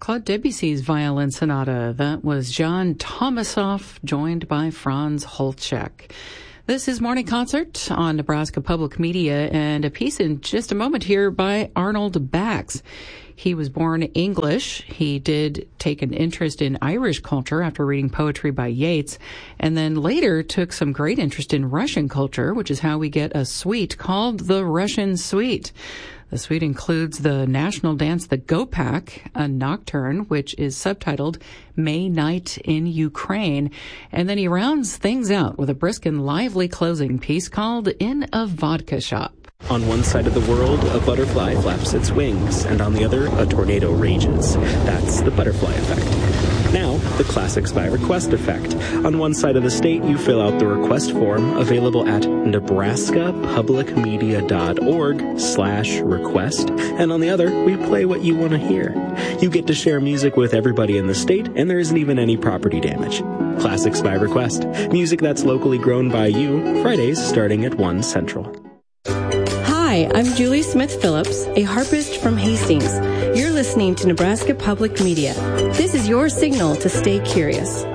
Claude Debussy's Violin Sonata. That was John Tomasoff, joined by Franz Holzschek. This is Morning Concert on Nebraska Public Media, and a piece in just a moment here by Arnold Bax. He was born English. He did take an interest in Irish culture after reading poetry by Yeats, and then later took some great interest in Russian culture, which is how we get a suite called the Russian Suite. The suite includes the national dance, the Gopak, a nocturne, which is subtitled May Night in Ukraine. And then he rounds things out with a brisk and lively closing piece called In a Vodka Shop. On one side of the world, a butterfly flaps its wings, and on the other, a tornado rages. That's the butterfly effect. Now, the Classics by Request effect. On one side of the state, you fill out the request form, available at nebraskapublicmedia.org/request, and on the other, we play what you want to hear. You get to share music with everybody in the state, and there isn't even any property damage. Classics by Request. Music that's locally grown by you, Fridays starting at 1 Central. Hi, I'm Julie Smith-Phillips, a harpist from Hastings. You're listening to Nebraska Public Media. This is your signal to stay curious.